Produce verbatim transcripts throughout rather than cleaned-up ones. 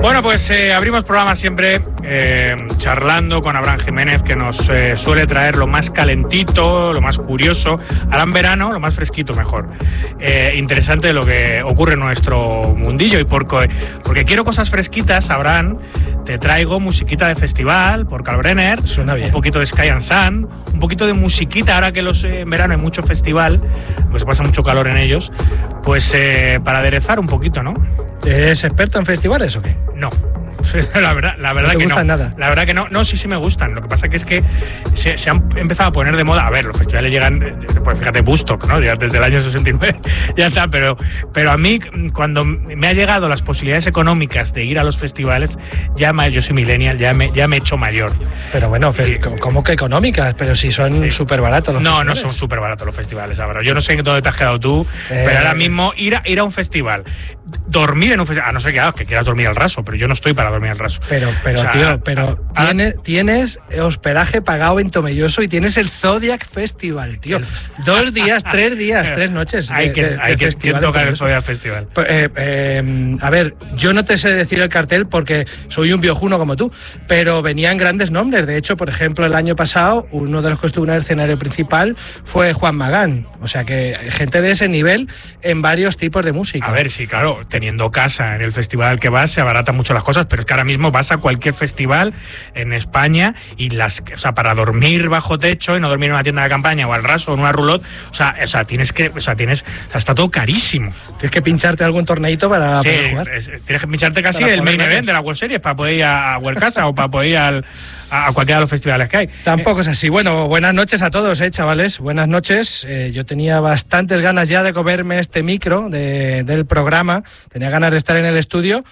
Bueno, pues eh, abrimos programa siempre eh, charlando con Abraham Jiménez, que nos eh, suele traer lo más calentito, lo más curioso. Ahora en verano, lo más fresquito mejor. Eh, interesante lo que ocurre en nuestro mundillo. Y porque, porque quiero cosas fresquitas, Abraham, te traigo musiquita de festival por Kalbrenner. Suena bien. Un poquito de Sky and Sun, un poquito de musiquita, ahora que los, eh, en verano hay mucho festival, pues se pasa mucho calor en ellos, pues eh, para aderezar un poquito, ¿no? ¿Eres experto en festivales o qué? No. La verdad, la verdad ¿No te que gustan no. nada? La verdad que no. No, sí, sí me gustan. Lo que pasa que es que se, se han empezado a poner de moda. A ver, los festivales llegan, pues fíjate, Woodstock, ¿no? Ya desde el año sesenta y nueve, ya está. Pero, pero a mí, cuando me ha llegado las posibilidades económicas de ir a los festivales, ya me, yo soy millennial, ya me, ya me he hecho mayor. Pero bueno, fe, ¿cómo que económicas? Pero si son súper sí. baratos los no, festivales. No, no son súper baratos los festivales, ahora. Yo no sé dónde te has quedado tú, eh... pero ahora mismo ir a, ir a un festival, dormir en un festival, a no ser que, que quieras dormir al raso, pero yo no estoy para dormir al raso. Pero Pero, o sea, tío, pero a, tienes, tienes hospedaje pagado en Tomelloso y tienes el Zodiac Festival, tío. El... Dos días, tres días, tres noches. Hay de, que, de, hay de que festival tocar el Zodiac Festival. Eh, eh, a ver, yo no te sé decir el cartel porque soy un viejuno como tú, pero venían grandes nombres. De hecho, por ejemplo, el año pasado, uno de los que estuvo en el escenario principal fue Juan Magán. O sea que gente de ese nivel en varios tipos de música. A ver, sí, claro, teniendo casa en el festival al que vas, se abaratan mucho las cosas, pero es que ahora mismo vas a cualquier festival en España y las, o sea, para dormir bajo techo y no dormir en una tienda de campaña o al raso o en una roulotte, o sea, o sea, tienes que, o sea, tienes, o sea, está todo carísimo. Tienes que pincharte algún torneito para sí, poder jugar. Es, tienes que pincharte casi para el main event menos. de la World Series para poder ir a World Casa o para poder ir al, a cualquiera de los festivales que hay. Tampoco es así. Bueno, buenas noches a todos, eh, chavales. Buenas noches. Eh, yo tenía bastantes ganas ya de comerme este micro de, del programa. Tenía ganas de estar en el estudio.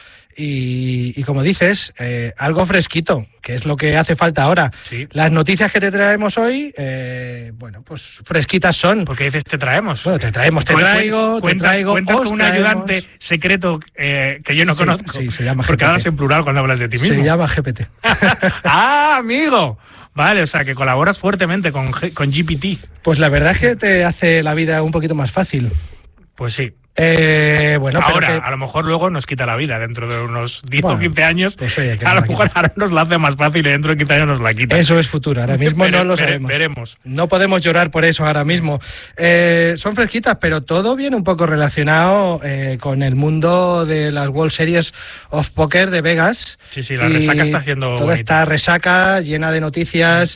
Y, y como dices, eh, algo fresquito, que es lo que hace falta ahora. Sí. Las noticias que te traemos hoy, eh, bueno, pues fresquitas son. ¿Por qué dices te traemos? Bueno, te traemos, te traigo, cuentas, te traigo. Cuentas os con un traemos. ayudante secreto eh, que yo no sí, conozco. Sí, se llama G P T. Porque hablas en plural cuando hablas de ti mismo. Se llama G P T. ¡Ah, amigo! Vale, o sea, que colaboras fuertemente con, con G P T. Pues la verdad es que te hace la vida un poquito más fácil. Pues sí. Eh, bueno, ahora, pero que... a lo mejor luego nos quita la vida dentro de unos diez bueno, o quince años. Pues oye, que a no lo mejor ahora nos la hace más fácil y dentro de quince años nos la quita. Eso es futuro, ahora mismo Vere, no lo vere, sabemos. Veremos. No podemos llorar por eso ahora mismo. Eh, son fresquitas, pero todo viene un poco relacionado eh, con el mundo de las World Series of Poker de Vegas. Sí, sí, la resaca está haciendo toda bonita. Esta resaca llena de noticias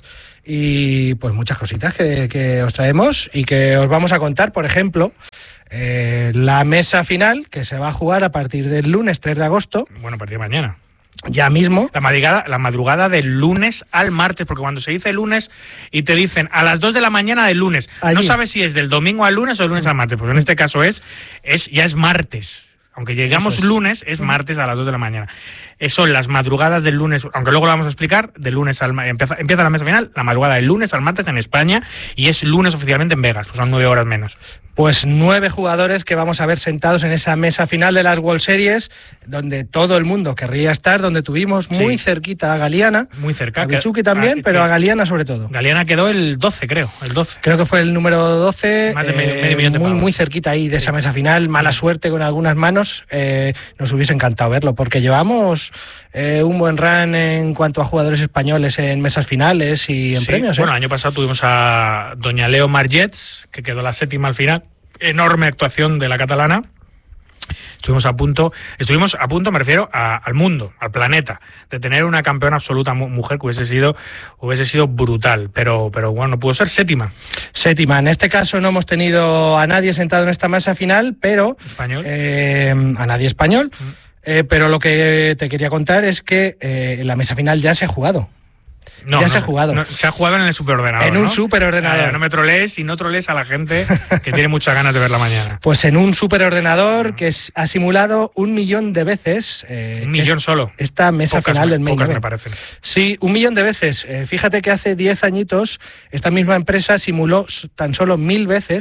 y pues muchas cositas que, que os traemos y que os vamos a contar, por ejemplo... Eh, la mesa final que se va a jugar a partir del lunes tres de agosto. Bueno, a partir de mañana. Ya mismo. La madrugada, la madrugada del lunes al martes, porque cuando se dice lunes y te dicen a las dos de la mañana del lunes, allí. No sabes si es del domingo al lunes o del lunes al martes, porque en este caso es, es ya es martes. Aunque llegamos es. lunes, es martes a las dos de la mañana. Son las madrugadas del lunes, aunque luego lo vamos a explicar, del lunes al empieza, empieza la mesa final, la madrugada del lunes al martes en España y es lunes oficialmente en Vegas, pues son nueve horas menos. Pues nueve jugadores que vamos a ver sentados en esa mesa final de las World Series, donde todo el mundo querría estar, donde tuvimos muy sí. cerquita a Galiana. Muy cerca. A Bichuki también, ah, pero a Galiana sobre todo. Galiana quedó el doce, creo, el doce. Creo que fue el número doce. Más de medio, eh, medio millón de muy, pavos. muy cerquita ahí de sí. esa mesa final. Mala suerte con algunas manos. Eh, nos hubiese encantado verlo, porque llevamos... Eh, un buen run en cuanto a jugadores españoles en mesas finales y en sí, premios. ¿eh? Bueno, el año pasado tuvimos a doña Leo Margets, que quedó la séptima al final. Enorme actuación de la catalana. Estuvimos a punto, estuvimos a punto, me refiero a, al mundo, al planeta, de tener una campeona absoluta mujer que hubiese sido, hubiese sido brutal, pero, pero bueno, no pudo ser séptima. Séptima. En este caso no hemos tenido a nadie sentado en esta mesa final, pero español, eh, a nadie español. Mm. Eh, pero lo que te quería contar es que eh, la mesa final ya se ha jugado. No, ya no, se ha jugado. No, se ha jugado en el superordenador. En ¿no? un superordenador. Eh, no me trolees y no trolees a la gente que tiene muchas ganas de verla mañana. Pues en un superordenador que es, ha simulado un millón de veces. Eh, un millón es, solo. Esta mesa pocas, final del main pocas event. me parecen. Sí, un millón de veces. Eh, fíjate que hace diez añitos esta misma empresa simuló tan solo mil veces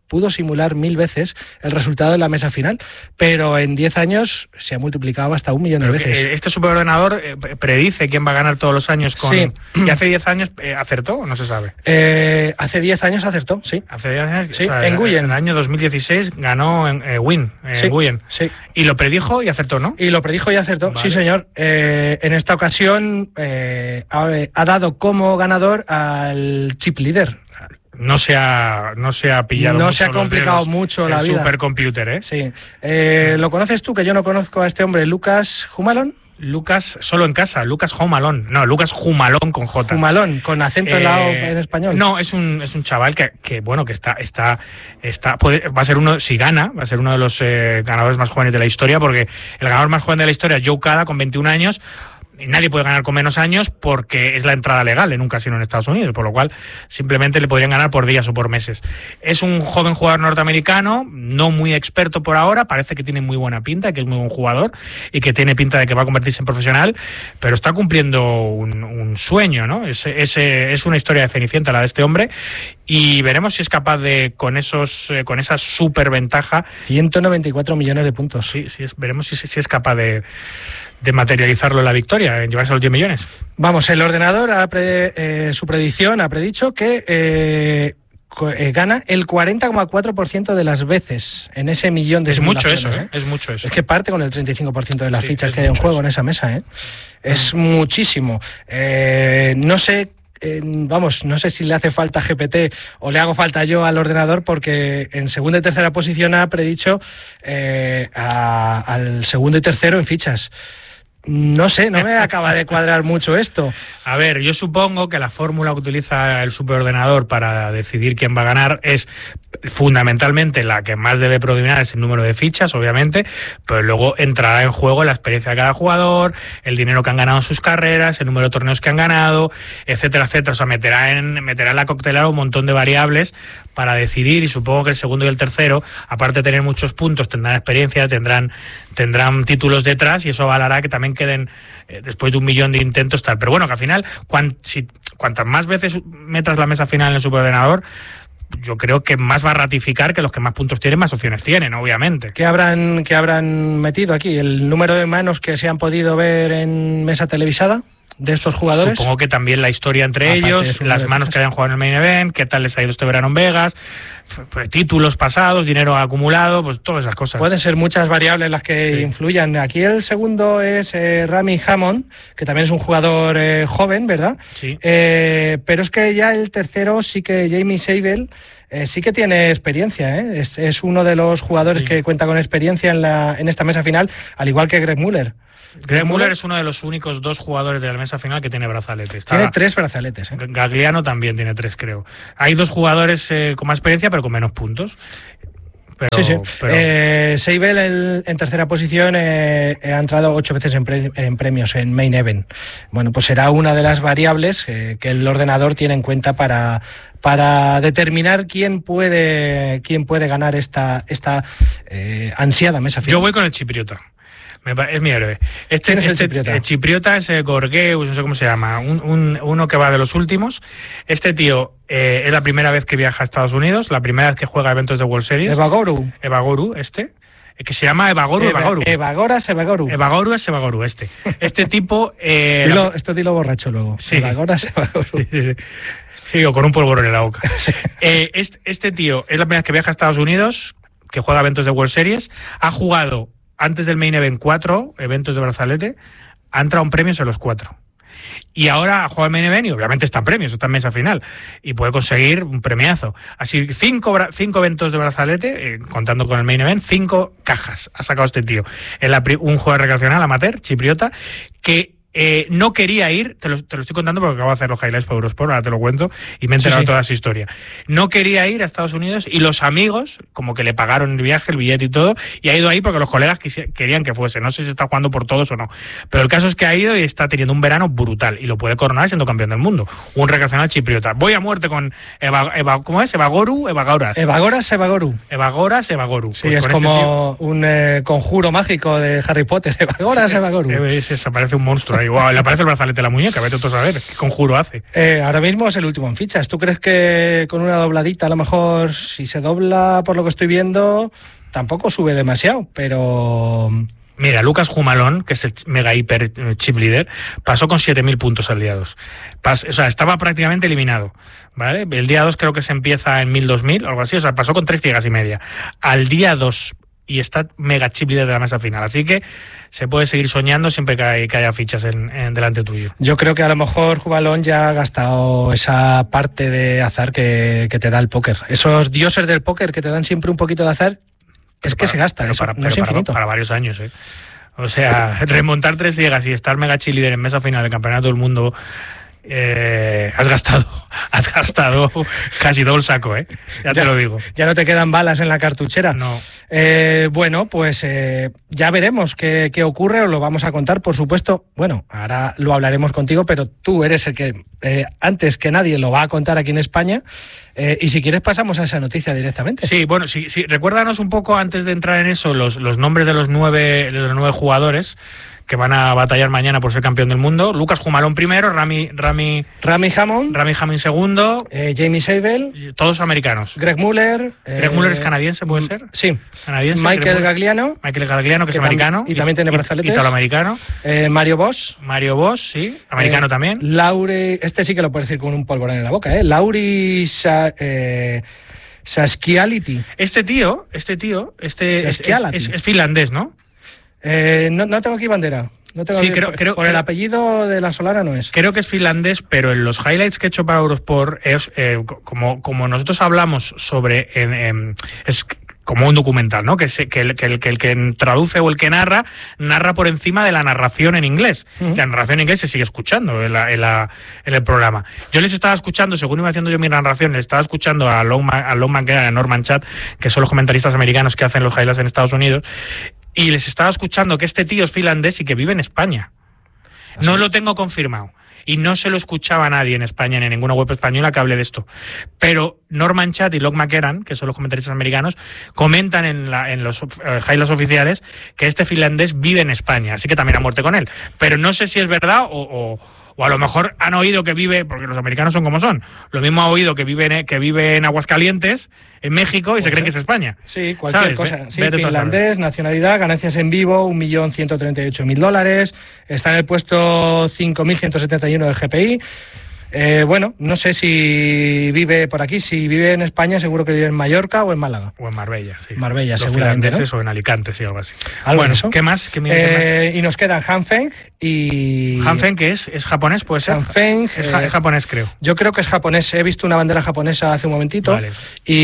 pudo simular mil veces el resultado de la mesa final, pero en diez años se ha multiplicado hasta un millón de veces. Este superordenador eh, predice quién va a ganar todos los años con... Sí. ¿Y hace diez años eh, acertó o no se sabe? Eh, hace diez años acertó, sí. Hace diez años, sí, o sea, en Guyen. En el año dos mil dieciséis ganó en eh, Win, en sí, Guyen. Sí. Y lo predijo y acertó, ¿no? Y lo predijo y acertó, vale. Sí señor. Eh, en esta ocasión eh, ha, ha dado como ganador al chip leader. No se ha, no se ha pillado No mucho se ha complicado mucho la el vida. Supercomputer, ¿eh? Sí. Eh, ¿Lo conoces tú? Que yo no conozco a este hombre, Lucas Humalón. Lucas, solo en casa, Lucas Humalón. No, Lucas Humalón con J. Humalón, con acento eh, en, la, en español. No, es un, es un chaval que, que bueno, que está, está, está puede, va a ser uno, si gana, va a ser uno de los eh, ganadores más jóvenes de la historia, porque el ganador más joven de la historia es Joe Cada, con veintiún años. Y nadie puede ganar con menos años porque es la entrada legal en un casino en Estados Unidos, por lo cual simplemente le podrían ganar por días o por meses. Es un joven jugador norteamericano, no muy experto por ahora, parece que tiene muy buena pinta, que es muy buen jugador y que tiene pinta de que va a convertirse en profesional, pero está cumpliendo un, un sueño, ¿no? Es, es, es una historia de Cenicienta la de este hombre, y veremos si es capaz de, con esos eh, con esa superventaja... ciento noventa y cuatro millones de puntos. Sí, sí es, veremos si, si es capaz de... de materializarlo en la victoria, en llevarse a los diez millones. Vamos, el ordenador, ha pre, eh, su predicción ha predicho que eh, eh, gana el cuarenta coma cuatro por ciento de las veces en ese millón de es mucho eso, ¿eh? Es mucho eso. Es que parte con el treinta y cinco por ciento de las sí, fichas que hay en juego eso. En esa mesa, ¿eh? Es mm. muchísimo. Eh, no sé... Eh, vamos, no sé si le hace falta G P T o le hago falta yo al ordenador, porque en segunda y tercera posición ha predicho eh, a, al segundo y tercero en fichas. No sé, no me acaba de cuadrar mucho esto. A ver, yo supongo que la fórmula que utiliza el superordenador para decidir quién va a ganar es fundamentalmente la que más debe predominar, es el número de fichas, obviamente, pero luego entrará en juego la experiencia de cada jugador, el dinero que han ganado en sus carreras, el número de torneos que han ganado, etcétera, etcétera. O sea, meterá en, meterá en la coctelera un montón de variables para decidir, y supongo que el segundo y el tercero, aparte de tener muchos puntos, tendrán experiencia, tendrán, tendrán títulos detrás, y eso avalará que también queden eh, después de un millón de intentos tal. Pero bueno, que al final, cuan, si, cuantas más veces metas la mesa final en el superordenador, yo creo que más va a ratificar que los que más puntos tienen, más opciones tienen, obviamente. ¿Qué habrán, qué habrán metido aquí? ¿El número de manos que se han podido ver en mesa televisada de estos jugadores? Supongo que también la historia entre Aparte ellos, las manos que hayan jugado en el main event, qué tal les ha ido este verano en Vegas, pues, títulos pasados, dinero acumulado, pues todas esas cosas. Pueden ser muchas variables las que sí. influyan. Aquí el segundo es eh, Rami Hammond, que también es un jugador eh, joven, ¿verdad? Sí. Eh, pero es que ya el tercero sí que Jamie Sabel eh, sí que tiene experiencia, ¿eh? Es, es uno de los jugadores sí. que cuenta con experiencia en, la, en esta mesa final, al igual que Greg Muller. Greg Muller es uno de los únicos dos jugadores de la mesa final que tiene brazaletes. Está, tiene tres brazaletes. ¿eh? Gagliano también tiene tres, creo. Hay dos jugadores eh, con más experiencia, pero con menos puntos. Pero, sí, sí. Pero... Eh, Seibel en, en tercera posición eh, ha entrado ocho veces en, pre, en premios en Main Event. Bueno, pues será una de las variables eh, que el ordenador tiene en cuenta para, para determinar quién puede, quién puede ganar esta, esta eh, ansiada mesa final. Yo voy con el chipriota. Es mi héroe. Este, ¿Quién es este el chipriota? El chipriota es el Gorgeus, no sé cómo se llama, un, un, uno que va de los últimos. Este tío eh, es la primera vez que viaja a Estados Unidos, la primera vez que juega eventos de World Series. Evagoru. Evagoru, este. Que se llama Evagoru, Eva, Evagoru. Evagoras, Evagoru. Evagoru es Evagoru, este. Este tipo... Eh, dilo, la... Esto dilo borracho luego. Sí. Evagoras, Evagoru. Sí, sí, sí. Sí, o con un polvorón en la boca. Sí. Eh, este, este tío es la primera vez que viaja a Estados Unidos, que juega eventos de World Series, ha jugado... Antes del Main Event, cuatro eventos de brazalete, ha entrado en premios en los cuatro. Y ahora ha jugado el Main Event y obviamente está en premios, está en mesa final. Y puede conseguir un premiazo. Así, cinco, cinco eventos de brazalete, eh, contando con el Main Event, cinco cajas ha sacado este tío. Es la, un jugador recreacional amateur, chipriota, que... Eh, no quería ir, te lo, te lo estoy contando porque acabo de hacer los highlights para Eurosport, ahora te lo cuento, y me he enterado sí, sí. toda su historia. No quería ir a Estados Unidos y los amigos, como que le pagaron el viaje, el billete y todo, y ha ido ahí porque los colegas quisi- querían que fuese. No sé si está jugando por todos o no, pero el caso es que ha ido y está teniendo un verano brutal y lo puede coronar siendo campeón del mundo. Un recreacional chipriota. Voy a muerte con Eva, Eva, ¿cómo es? Evagoru, Evagoras. Evagoras, Evagoru. Evagoras, Evagoru. Sí, pues es como este un eh, conjuro mágico de Harry Potter. Evagoras, sí, Evagoru. Eh, se aparece un monstruo ahí. igual le aparece el brazalete a la muñeca, vete tú a saber qué conjuro hace. Eh, ahora mismo es el último en fichas. ¿Tú crees que con una dobladita, a lo mejor, si se dobla por lo que estoy viendo, tampoco sube demasiado? Pero... Mira, Lucas Humalón, que es el mega hiper chip leader, pasó con siete mil puntos al día dos. Pas, o sea, estaba prácticamente eliminado, ¿vale? El día dos creo que se empieza en mil dos mil, algo así, o sea, pasó con tres ciegas y media. Al día dos, y está mega chip leader de la mesa final, así que se puede seguir soñando siempre que, hay, que haya fichas en, en delante tuyo. Yo creo que a lo mejor Humalón ya ha gastado esa parte de azar que, que te da el póker. Esos dioses del póker que te dan siempre un poquito de azar, es que para, se gasta, eso, para, no es infinito. Para, para varios años, ¿eh? O sea, remontar tres ciegas y estar mega chill líder en mesa final del Campeonato del Mundo, eh, has gastado, has gastado casi todo el saco, ¿eh? Ya, ya te lo digo. Ya no te quedan balas en la cartuchera. No. Eh, bueno, pues eh, ya veremos qué, qué ocurre, os lo vamos a contar, por supuesto. Bueno, ahora lo hablaremos contigo, pero tú eres el que eh, antes que nadie lo va a contar aquí en España. Eh, y si quieres pasamos a esa noticia directamente. Sí, bueno, sí, sí. Recuérdanos un poco, antes de entrar en eso, los, los nombres de los nueve, de los nueve jugadores que van a batallar mañana por ser campeón del mundo. Lucas Humalón primero, Rami Rami Rami Hammond, Rami Hammond segundo, eh, Jamie Sabel, todos americanos. Greg Muller, Greg eh, Muller es canadiense, ¿puede ser? Sí. Canadiense. Michael Gagliano, Michael Gagliano que, que es americano y, y también tiene brazaletes. Italoamericano. Eh, Mario Bosch, Mario Bosch, sí, americano eh, también. Lauri, este sí que lo puedes decir con un polvorón en la boca, eh. Lauri Sa, eh, Saskiality. Este tío, este tío, este es, es, es, es finlandés, ¿no? Eh, no, no tengo aquí bandera. No tengo sí, aquí, creo, por, creo, por el apellido de la Solana no es. Creo que es finlandés, pero en los highlights que he hecho para Eurosport, es, eh, como, como nosotros hablamos sobre... En, en, es como un documental, ¿no? Que, se, que, el, que, el, que el que traduce o el que narra, narra por encima de la narración en inglés. Uh-huh. La narración en inglés se sigue escuchando en, la, en, la, en el programa. Yo les estaba escuchando, según iba haciendo yo mi narración, les estaba escuchando a Long, a Long McGregor y a Norman Chad, que son los comentaristas americanos que hacen los highlights en Estados Unidos, y les estaba escuchando que este tío es finlandés y que vive en España. ¿Así? No lo tengo confirmado. Y no se lo escuchaba a nadie en España, ni en ninguna web española que hable de esto. Pero Norman Chad y Locke McKerran, que son los comentaristas americanos, comentan en, la, en los uh, highlights oficiales que este finlandés vive en España, así que también a muerte con él. Pero no sé si es verdad o, o, o a lo mejor han oído que vive, porque los americanos son como son, lo mismo ha oído que vive en, que vive en Aguascalientes, en México, y pues se creen que es España. Sí, cualquier ¿sabes? cosa. Sí, finlandés, nacionalidad, ganancias en vivo, un millón ciento treinta y ocho mil dólares. Está en el puesto cinco mil ciento setenta y uno del G P I. Eh, bueno, no sé si vive por aquí. Si vive en España, seguro que vive en Mallorca o en Málaga. O en Marbella, sí. Marbella, los seguramente, ¿no? O en Alicante, sí, algo así. ¿Algo bueno, de eso? ¿qué más? ¿Qué, eh, ¿qué más? Y nos quedan Han Feng y... Han Feng, ¿qué es? ¿Es japonés, puede ser? Han Feng... Es, ja- eh, es japonés, creo. Yo creo que es japonés. He visto una bandera japonesa hace un momentito. Vale.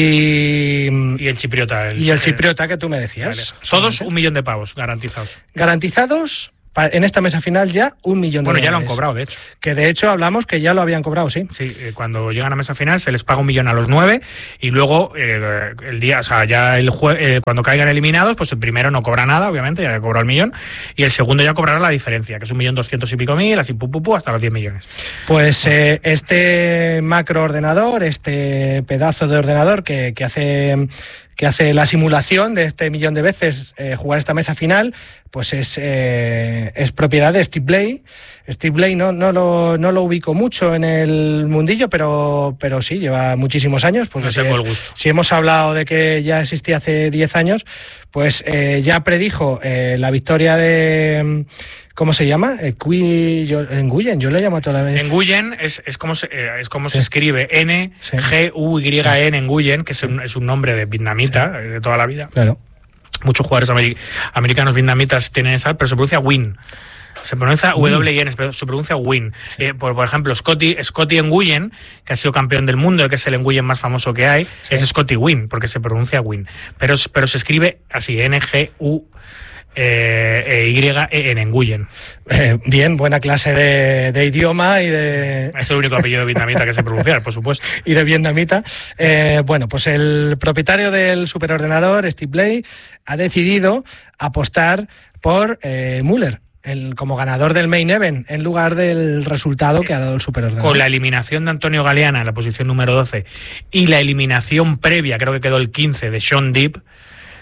Y... Y el chipriota. El, y el chipriota que tú me decías. Vale. Todos un millón de pavos, garantizados. Garantizados... En esta mesa final ya un millón de bueno, dólares. Bueno, ya lo han cobrado, de hecho. Que de hecho hablamos que ya lo habían cobrado, sí. Sí, eh, cuando llegan a mesa final se les paga un millón a los nueve y luego eh, el día, o sea, ya el jue- eh, cuando caigan eliminados, pues el primero no cobra nada, obviamente, ya cobró el millón, y el segundo ya cobrará la diferencia, que es un millón doscientos y pico mil, así pu, pu, pu, hasta los diez millones. Pues eh, este macroordenador, este pedazo de ordenador que, que hace... que hace la simulación de este millón de veces eh, jugar esta mesa final, pues es, eh, es propiedad de Steve Blay. Steve Blay no, no, lo, no lo ubico mucho en el mundillo, pero, pero sí, lleva muchísimos años. Porque no tengo el gusto. Si, si hemos hablado de que ya existía hace diez años, pues eh, ya predijo eh, la victoria de... ¿Cómo se llama? Eh, Cui, yo, en Nguyen, yo le llamo toda la vez. En Nguyen es, es como, se, eh, es como sí. se escribe N G U Y N en Nguyen, que es un, es un nombre de vietnamita, sí. de toda la vida. Claro. Muchos jugadores ameri- americanos vietnamitas tienen esa, pero se pronuncia Win. Se pronuncia W I N, pero se pronuncia Win. Sí. Eh, por, por ejemplo, Scotty, Scotty Nguyen, que ha sido campeón del mundo, que es el Nguyen más famoso que hay, sí. es Scotty Win, porque se pronuncia Win. Pero, pero se escribe así, N G U Eh, eh, Y E N en Nguyen. Eh, bien, buena clase de, de idioma y de... Es el único apellido vietnamita que sé pronunciar, por supuesto. Y de vietnamita. Eh, bueno, pues el propietario del superordenador, Steve Blay, ha decidido apostar por eh, Muller el, como ganador del main event en lugar del resultado que ha dado el superordenador. Con la eliminación de Antonio Galeana en la posición número doce y la eliminación previa, creo que quedó el quince, de Sean Deeb,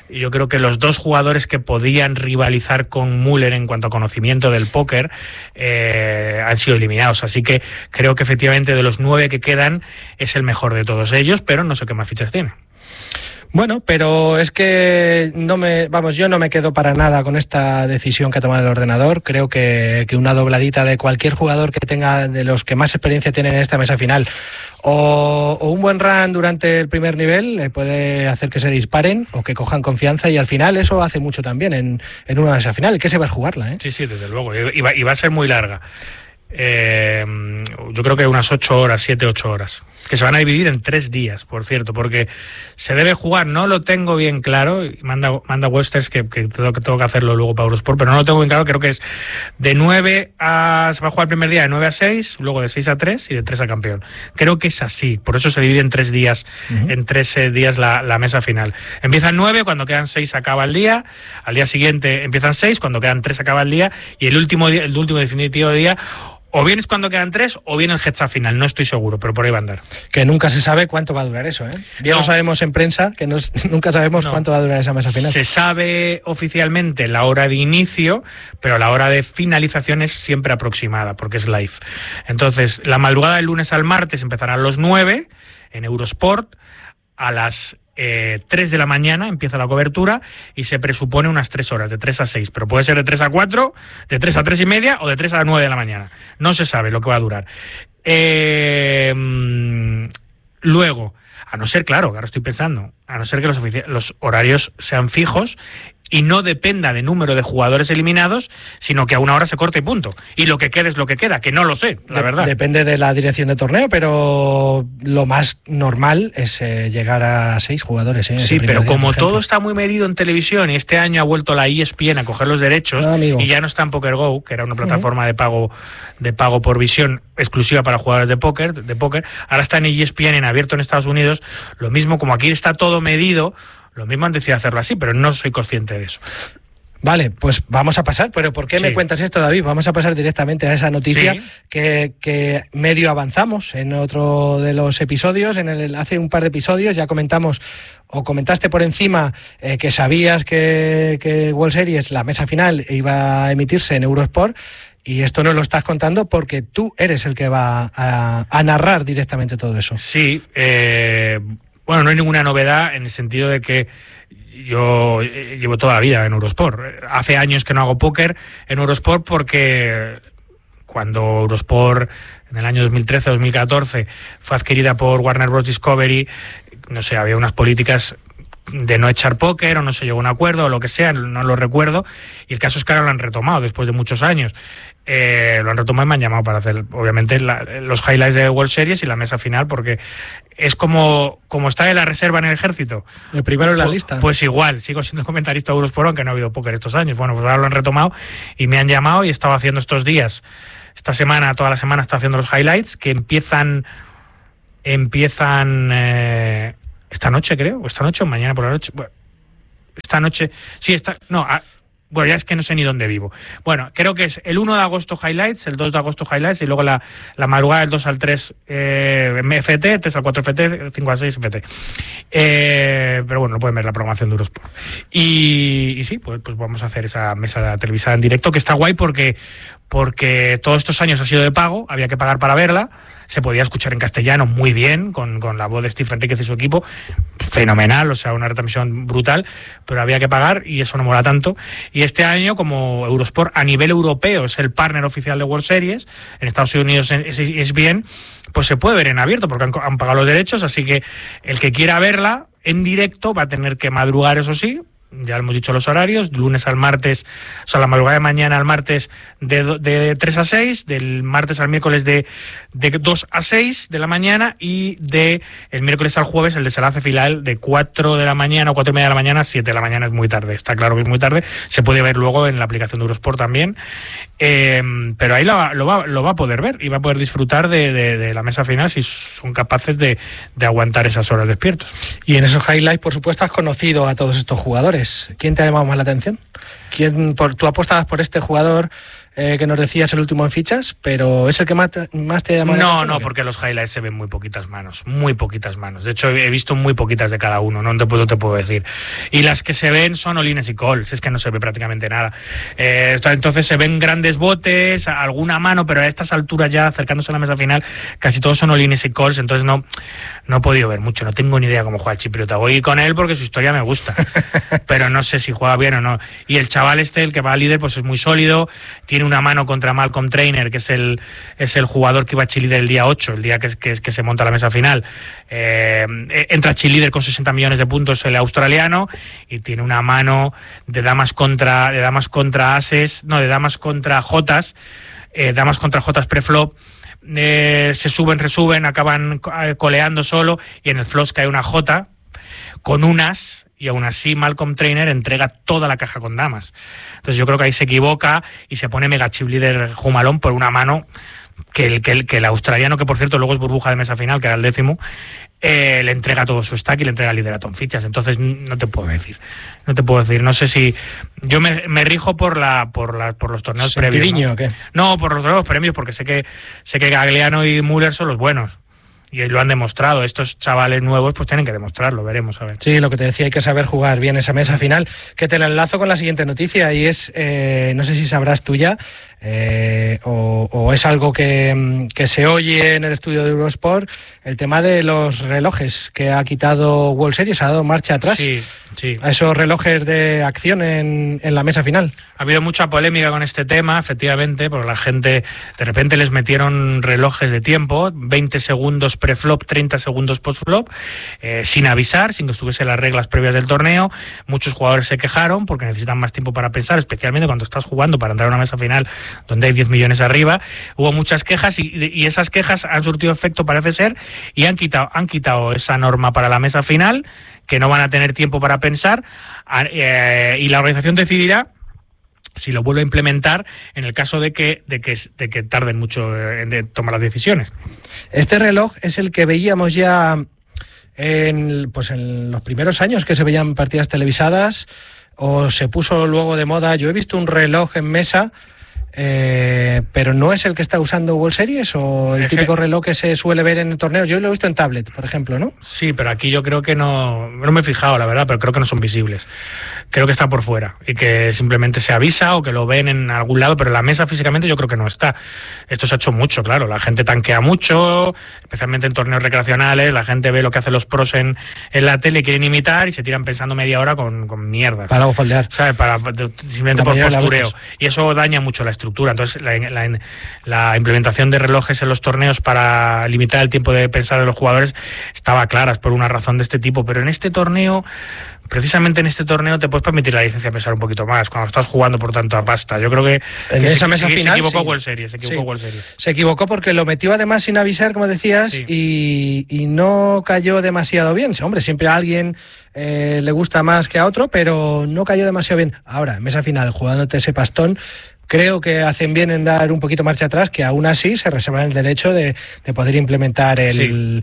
Y yo creo que los dos jugadores que podían rivalizar con Müller en cuanto a conocimiento del póker eh, han sido eliminados. Así que creo que efectivamente de los nueve que quedan es el mejor de todos ellos, pero no sé qué más fichas tiene. Bueno, pero es que no me, vamos, yo no me quedo para nada con esta decisión que ha tomado el ordenador. Creo que, que una dobladita de cualquier jugador que tenga, de los que más experiencia tienen en esta mesa final, o, o un buen run durante el primer nivel, le puede hacer que se disparen o que cojan confianza, y al final eso hace mucho también en, en una mesa final. Hay que saber jugarla, ¿eh? Sí, sí, desde luego. Y va, y va a ser muy larga. Eh, yo creo que unas ocho horas, siete, ocho horas, que se van a dividir en tres días, por cierto, porque se debe jugar, no lo tengo bien claro, y manda, manda Westers que, que, tengo, que tengo que hacerlo luego para Eurosport, pero no lo tengo bien claro. Creo que es de nueve a, se va a jugar el primer día de nueve a seis, luego de seis a tres y de tres a campeón. Creo que es así, por eso se divide en tres días, uh-huh. en tres eh, días la, la mesa final. Empiezan nueve, cuando quedan seis acaba el día, al día siguiente empiezan seis, cuando quedan tres acaba el día, y el último día, el último definitivo día, o bien es cuando quedan tres, o bien el heads up final, no estoy seguro, pero por ahí va a andar. Que nunca se sabe cuánto va a durar eso, ¿eh? Bien no. Lo sabemos en prensa, que no, nunca sabemos no. cuánto va a durar esa mesa final. Se sabe oficialmente la hora de inicio, pero la hora de finalización es siempre aproximada, porque es live. Entonces, la madrugada del lunes al martes empezará a los nueve en Eurosport, a las Eh, tres de la mañana empieza la cobertura y se presupone unas tres horas, de tres a seis, pero puede ser de tres a cuatro, de tres a tres y media o de tres a nueve de la mañana. No se sabe lo que va a durar. Eh, luego, a no ser, claro, ahora estoy pensando, a no ser que los, los horarios sean fijos y no dependa de número de jugadores eliminados, sino que a una hora se corte y punto. Y lo que quede es lo que queda, que no lo sé, la de, verdad. Depende de la dirección de torneo, pero lo más normal es eh, llegar a seis jugadores. ¿eh? Sí, pero día, como todo está muy medido en televisión, y este año ha vuelto la E S P N a coger los derechos, ah, y ya no está en PokerGo, que era una plataforma uh-huh. de pago de pago por visión exclusiva para jugadores de póker, de póker, ahora está en E S P N en abierto en Estados Unidos. Lo mismo, como aquí está todo medido, lo mismo han decidido hacerlo así, pero no soy consciente de eso. Vale, pues vamos a pasar. ¿Pero por qué sí. me cuentas esto, David? Vamos a pasar directamente a esa noticia sí. que, que medio avanzamos en otro de los episodios. En el, hace un par de episodios ya comentamos, o comentaste por encima, eh, que sabías que, que World Series, la mesa final, iba a emitirse en Eurosport. Y esto nos lo estás contando porque tú eres el que va a, a narrar directamente todo eso. Sí, eh... Bueno, no hay ninguna novedad en el sentido de que yo llevo toda la vida en Eurosport. Hace años que no hago póker en Eurosport porque cuando Eurosport en el año dos mil trece dos mil catorce fue adquirida por Warner Bros. Discovery, no sé, había unas políticas de no echar póker o no se llegó a un acuerdo o lo que sea, no lo recuerdo, y el caso es que ahora lo han retomado después de muchos años. Eh, lo han retomado y me han llamado para hacer, obviamente, la, los highlights de World Series y la mesa final, porque es como, como está de la reserva en el ejército. El primero en la pues, lista. Pues igual, sigo siendo comentarista de Eurosport, aunque no ha habido póker estos años. Bueno, pues ahora lo han retomado y me han llamado y he estado haciendo estos días, esta semana, toda la semana, está haciendo los highlights que empiezan, empiezan eh, esta noche, creo, o esta noche o mañana por la noche. Bueno, esta noche, sí, esta, no, a, bueno, ya es que no sé ni dónde vivo. Bueno, creo que es el uno de agosto highlights, el dos de agosto highlights y luego la, la madrugada del dos al tres eh, F T, tres al cuatro F T, cinco al seis F T. Eh, pero bueno, no pueden ver la programación de Eurosport. Y, y sí, pues, pues vamos a hacer esa mesa televisada en directo, que está guay porque, porque todos estos años ha sido de pago, había que pagar para verla. Se podía escuchar en castellano muy bien, con, con la voz de Steve Enríquez y su equipo, fenomenal, o sea, una retransmisión brutal, pero había que pagar y eso no mola tanto. Y este año, como Eurosport a nivel europeo es el partner oficial de World Series, en Estados Unidos es, es bien, pues se puede ver en abierto porque han, han pagado los derechos, así que el que quiera verla en directo va a tener que madrugar, eso sí. Ya hemos dicho los horarios, lunes al martes, o sea, la madrugada de mañana al martes de, de tres a seis, del martes al miércoles de, de dos a seis de la mañana y de el miércoles al jueves el desenlace final de cuatro de la mañana o cuatro y media de la mañana a siete de la mañana. Es muy tarde, está claro que es muy tarde, se puede ver luego en la aplicación de Eurosport también, eh, pero ahí lo, lo, va, lo va a poder ver y va a poder disfrutar de, de, de la mesa final si son capaces de, de aguantar esas horas despiertos. Y en esos highlights, por supuesto, has conocido a todos estos jugadores. ¿Quién te ha llamado más la atención? ¿Quién, por, tú apostabas por este jugador eh, que nos decías el último en fichas, pero ¿es el que más te, más te ha llamado? No, no, porque los highlights se ven muy poquitas manos, muy poquitas manos. De hecho, he visto muy poquitas de cada uno, no te puedo, te puedo decir. Y las que se ven son Olines y Coles, es que no se ve prácticamente nada. Eh, entonces se ven grandes botes, alguna mano, pero a estas alturas ya, acercándose a la mesa final, casi todos son Olines y Coles, entonces no, no he podido ver mucho, no tengo ni idea cómo juega el chipriota. Voy con él porque su historia me gusta, pero no sé si juega bien o no. Y el chaval este, el que va a líder, pues es muy sólido, tiene una mano contra Malcolm Trainer, que es el, es el jugador que iba a cheerleader el día ocho, el día que, que, que se monta la mesa final. Eh, entra cheerleader con sesenta millones de puntos el australiano y tiene una mano de damas contra, de damas contra ases, no, de damas contra jotas, eh, damas contra jotas preflop. Eh, se suben, resuben, acaban coleando solo y en el flop cae una jota con un as y aún así Malcolm Trainer entrega toda la caja con damas. Entonces yo creo que ahí se equivoca y se pone mega chip líder Jumalón por una mano que el, que, el, que el australiano, que por cierto luego es burbuja de mesa final, que era el décimo, eh, le entrega todo su stack y le entrega el liderato en fichas. Entonces no te puedo decir, no te puedo decir, no sé si yo me, me rijo por la por la por los torneos previos, ¿no? ¿O qué? No, por los torneos premios, porque sé que sé que Gagliano y Müller son los buenos. Y lo han demostrado. Estos chavales nuevos pues tienen que demostrarlo, veremos a ver. Sí, lo que te decía, hay que saber jugar bien esa mesa final, que te la enlazo con la siguiente noticia y es, eh, no sé si sabrás tú ya, eh, o, o es algo que, que se oye en el estudio de Eurosport, el tema de los relojes que ha quitado World Series, ha dado marcha atrás. Sí, sí. A esos relojes de acción en, en la mesa final. Ha habido mucha polémica con este tema, efectivamente, porque la gente, de repente les metieron relojes de tiempo, veinte segundos pre-flop, treinta segundos post-flop, eh, sin avisar, sin que estuviesen las reglas previas del torneo. Muchos jugadores se quejaron porque necesitan más tiempo para pensar, especialmente cuando estás jugando para entrar a una mesa final donde hay diez millones arriba. Hubo muchas quejas y, y esas quejas han surtido efecto, parece ser, y han quitado, han quitado esa norma para la mesa final, que no van a tener tiempo para pensar, eh, y la organización decidirá si lo vuelve a implementar en el caso de que, de que, de que tarden mucho en tomar las decisiones. Este reloj es el que veíamos ya en, pues en los primeros años que se veían partidas televisadas, o se puso luego de moda. Yo he visto un reloj en mesa, eh, pero no es el que está usando World Series, o el típico reloj que se suele ver en torneos. Yo lo he visto en tablet, por ejemplo, ¿no? Sí, pero aquí yo creo que no, no me he fijado, la verdad, pero creo que no son visibles. Creo que está por fuera y que simplemente se avisa o que lo ven en algún lado, pero en la mesa físicamente yo creo que no está. Esto se ha hecho mucho, claro, la gente tanquea mucho, especialmente en torneos recreacionales, la gente ve lo que hacen los pros en, en la tele y quieren imitar y se tiran pensando media hora con, con mierdas. Para luego foldear. ¿Sabes? Para, simplemente por postureo. Y eso daña mucho la estructura. Entonces la, la, la implementación de relojes en los torneos para limitar el tiempo de pensar de los jugadores estaba clara, es por una razón de este tipo, pero en este torneo, precisamente en este torneo te puedes permitir la licencia de pensar un poquito más cuando estás jugando por tanto a pasta. Yo creo que en que esa se, mesa se, final se equivocó sí. World Series, se equivocó Sí. World Series. Se equivocó porque lo metió además sin avisar, como decías, Sí. y, y no cayó demasiado bien. Hombre, siempre a alguien eh, le gusta más que a otro, pero no cayó demasiado bien. Ahora, en mesa final, jugándote ese pastón, creo que hacen bien en dar un poquito marcha atrás, que aún así se reservan el derecho de, de poder implementar el, Sí.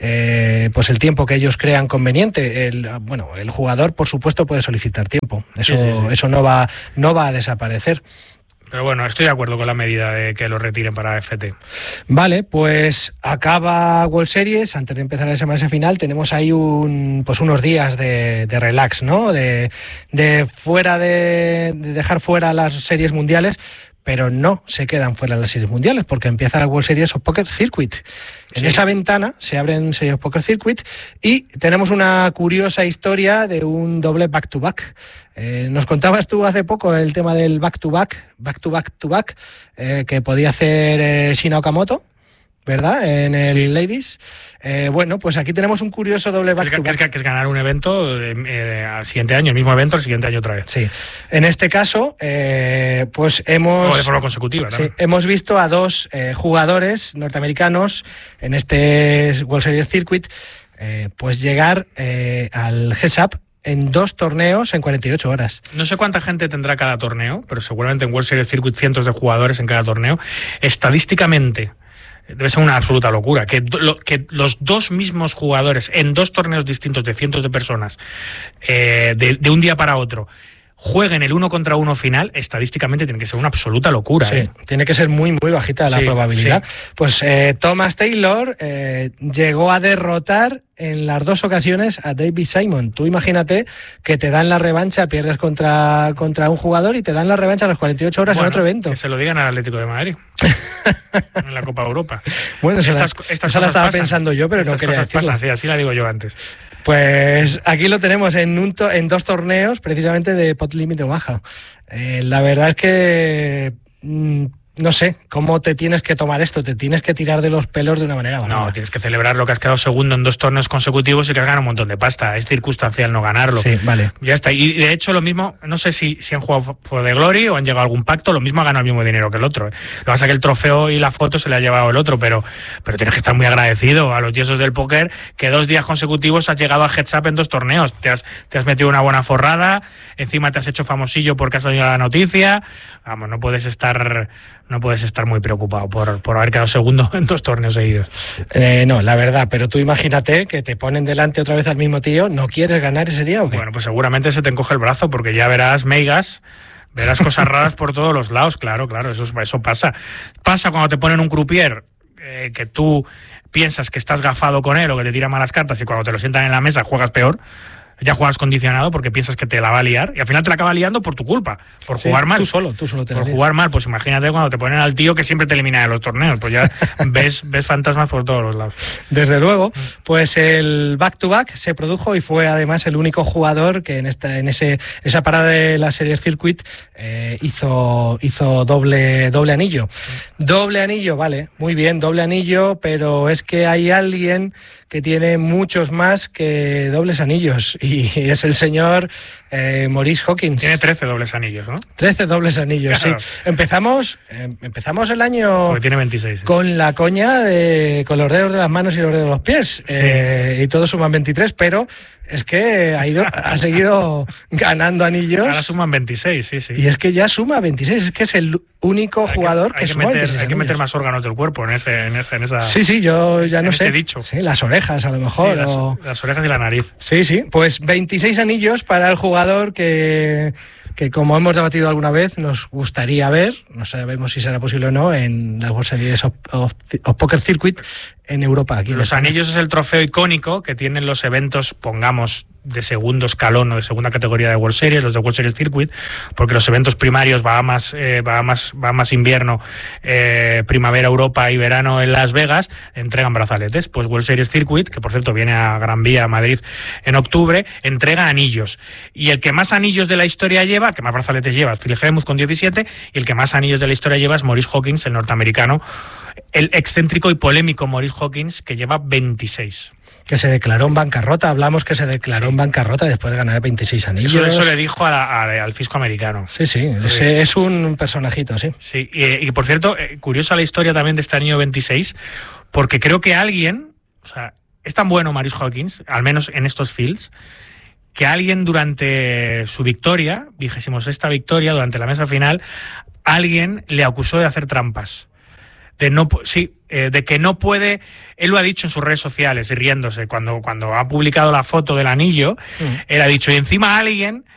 eh, pues el tiempo que ellos crean conveniente. El, bueno, el jugador, por supuesto, puede solicitar tiempo. Eso, Sí, sí, sí. eso no va, no va a desaparecer. Pero bueno, estoy de acuerdo con la medida de que lo retiren para F T. Vale, pues acaba World Series. Antes de empezar esa mesa final tenemos ahí un, pues unos días de, de relax, ¿no? De, de fuera de, de dejar fuera las series mundiales, pero no se quedan fuera las series mundiales porque empieza la World Series of Poker Circuit. En Sí. esa ventana se abren Series of Poker Circuit y tenemos una curiosa historia de un doble back-to-back. Eh, nos contabas tú hace poco el tema del back-to-back, back-to-back-to-back, eh, que podía hacer eh, Shinya Okamoto, ¿verdad? En el Sí. Ladies. Eh, bueno, pues aquí tenemos un curioso doble Que es, que, back-to-back. es, que es ganar un evento eh, eh, al siguiente año, el mismo evento, al siguiente año otra vez. Sí. En este caso, eh, pues hemos... O de forma consecutiva, ¿no? Sí, hemos visto a dos eh, jugadores norteamericanos en este World Series Circuit eh, pues llegar eh, al Heads Up en dos torneos en cuarenta y ocho horas. No sé cuánta gente tendrá cada torneo, pero seguramente en World Series Circuit cientos de jugadores en cada torneo. Estadísticamente debe ser una absoluta locura que, lo, que los dos mismos jugadores en dos torneos distintos de cientos de personas, eh, de, de un día para otro, jueguen el uno contra uno final, estadísticamente tiene que ser una absoluta locura. Sí, ¿eh? Tiene que ser muy, muy bajita la sí, probabilidad. Sí. Pues eh, Thomas Taylor eh, llegó a derrotar en las dos ocasiones a David Simon. Tú imagínate que te dan la revancha, pierdes contra, contra un jugador y te dan la revancha a las cuarenta y ocho horas bueno, en otro evento. Que se lo digan al Atlético de Madrid en la Copa Europa. Bueno, estas, la, estas esa la estaba pasan. pensando yo, pero estas no quería decirlo. Pasan, sí, así la digo yo antes. Pues aquí lo tenemos en, un to en dos torneos precisamente de Pot Limit de Omaha. Eh, la verdad es que mmm, no sé cómo te tienes que tomar esto, te tienes que tirar de los pelos de una manera barata. No, tienes que celebrar lo que has quedado segundo en dos torneos consecutivos y que has ganado un montón de pasta. Es circunstancial no ganarlo. Sí, vale. Ya está. Y de hecho lo mismo, no sé si, si han jugado por The Glory o han llegado a algún pacto, lo mismo ha ganado el mismo dinero que el otro. Lo que pasa es que el trofeo y la foto se le ha llevado el otro, pero, pero tienes que estar muy agradecido a los dioses del póker que dos días consecutivos has llegado a heads up en dos torneos. Te has, te has metido una buena forrada, encima te has hecho famosillo porque has salido la noticia. Vamos, no puedes estar... No puedes estar muy preocupado por, por haber quedado segundo en dos torneos seguidos. Eh, no, la verdad, pero tú imagínate que te ponen delante otra vez al mismo tío, ¿no quieres ganar ese día o qué? Bueno, pues seguramente se te encoge el brazo porque ya verás meigas, verás cosas raras por todos los lados, claro, claro, eso, eso pasa. Pasa cuando te ponen un croupier eh, que tú piensas que estás gafado con él o que te tira malas cartas y cuando te lo sientan en la mesa juegas peor. Ya juegas condicionado porque piensas que te la va a liar y al final te la acaba liando por tu culpa, por sí, jugar mal. Tú solo, tú solo te Por jugar mal, pues imagínate cuando te ponen al tío que siempre te elimina de los torneos, pues ya ves, ves fantasmas por todos los lados. Desde luego, pues el back-to-back -back se produjo y fue además el único jugador que en esta en ese esa parada de la Series Circuit eh, hizo hizo doble doble anillo. Doble anillo, vale, muy bien, doble anillo, pero es que hay alguien que tiene muchos más que dobles anillos y es el señor eh, Maurice Hawkins. Tiene trece dobles anillos, ¿no? trece dobles anillos, claro. Sí. Empezamos, eh, empezamos el año porque tiene veintiséis. Sí. Con la coña de con los dedos de las manos y los dedos de los pies. Sí. Eh, y todos suman veintitrés, pero es que ha ido, ha seguido ganando anillos. Ahora suman veintiséis, sí, sí. Y es que ya suma veintiséis, es que es el único hay jugador que, que, que suma meter, veintiséis Hay que meter más órganos del cuerpo en, ese, en, ese, en esa... Sí, sí, yo ya no sé. Ese dicho. Sí, las orejas a lo mejor. Sí, las, o... las orejas y la nariz. Sí, sí, pues veintiséis anillos para el jugador que... que como hemos debatido alguna vez, nos gustaría ver, no sabemos si será posible o no, en las World Series of, of, of Poker Circuit en Europa. Aquí los anillos es el trofeo icónico que tienen los eventos, pongamos, de segundo escalón o de segunda categoría de World Series, los de World Series Circuit, porque los eventos primarios, Bahamas, eh, Bahamas, Bahamas invierno, eh, primavera Europa y verano en Las Vegas, entregan brazaletes. Pues World Series Circuit, que por cierto viene a Gran Vía, a Madrid, en octubre, entrega anillos. Y el que más anillos de la historia lleva, el que más brazaletes lleva, es Phil Hellmuth con diecisiete, y el que más anillos de la historia lleva es Maurice Hawkins, el norteamericano, el excéntrico y polémico Maurice Hawkins, que lleva veintiséis. Que se declaró en bancarrota, hablamos que se declaró sí. en bancarrota después de ganar veintiséis anillos. Eso, eso le dijo a la, a, al fisco americano. Sí, sí, ese es un personajito, sí. Sí, y, y por cierto, eh, curiosa la historia también de este anillo veintiséis, porque creo que alguien, o sea, es tan bueno Maurice Hawkins, al menos en estos fields, que alguien durante su victoria, vigésimo sexta victoria, durante la mesa final, alguien le acusó de hacer trampas. De no, sí, eh, de que no puede, él lo ha dicho en sus redes sociales, riéndose, cuando, cuando ha publicado la foto del anillo, mm. él ha dicho, y encima alguien